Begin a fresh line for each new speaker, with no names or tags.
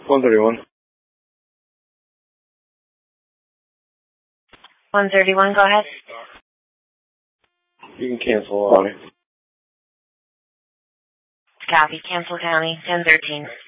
131.
131, go ahead.
You can cancel on me.
Copy, cancel county, 1013.